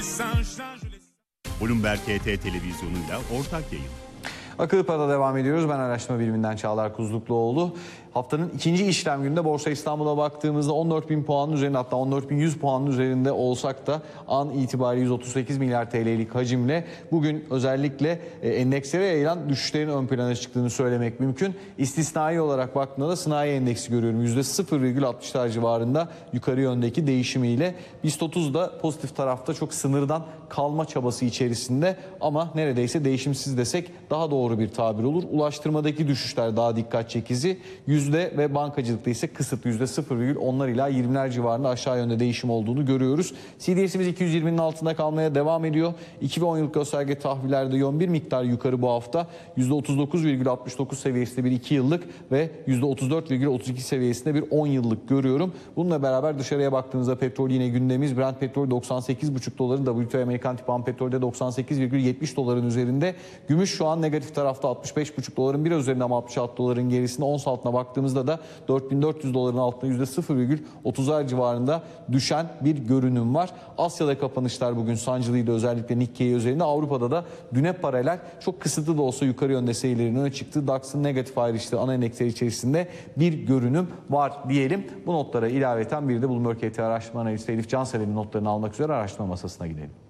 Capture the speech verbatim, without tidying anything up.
Bloomberg H T televizyonuyla ortak yayın. Akıllı Para'da devam ediyoruz. Ben araştırma biriminden Çağlar Kuzlukluoğlu. Haftanın ikinci işlem gününde Borsa İstanbul'a baktığımızda on dört bin puanın üzerinde, hatta on dört bin yüz puanın üzerinde olsak da an itibariyle yüz otuz sekiz milyar T L'lik hacimle bugün özellikle endekslere yayılan düşüşlerin ön plana çıktığını söylemek mümkün. İstisnai olarak baktığımda da sanayi endeksi görüyorum. yüzde sıfır virgül altmışlar civarında yukarı yöndeki değişimiyle. BIST otuz da pozitif tarafta, çok sınırdan kalma çabası içerisinde ama neredeyse değişimsiz desek daha doğru bir tabir olur. Ulaştırmadaki düşüşler daha dikkat çekici. Yüzde ve bankacılıkta ise kısıtlı yüzde sıfır virgül onlar ila yirmiler civarında aşağı yönde değişim olduğunu görüyoruz. C D S'imiz iki yüz yirminin altında kalmaya devam ediyor. iki ve on yıllık gösterge tahvillerde yön bir miktar yukarı bu hafta. yüzde otuz dokuz virgül altmış dokuz seviyesinde bir iki yıllık ve yüzde otuz dört virgül otuz iki seviyesinde bir on yıllık görüyorum. Bununla beraber dışarıya baktığımızda petrol yine gündemimiz. Brent petrol doksan sekiz buçuk doların, W T I Amerikan tip ham petrolde doksan sekiz virgül yetmiş doların üzerinde. Gümüş şu an negatif tarafta altmış beş buçuk doların biraz üzerinde ama altmış altı doların gerisinde. Ons altına baktığımızda da dört bin dört yüz doların altında yüzde sıfır virgül otuzlar civarında düşen bir görünüm var. Asya'da kapanışlar bugün sancılıydı, özellikle Nikkei üzerinde. Avrupa'da da düne paralel çok kısıtlı da olsa yukarı yönde seyirlerin öne çıktı. DAX'ın negatif ayrıştığı ana endeksler içerisinde bir görünüm var diyelim. Bu notlara ilaveten bir de Bloomberg H T araştırma analisti Elif Cansever'in notlarını almak üzere araştırma masasına gidelim.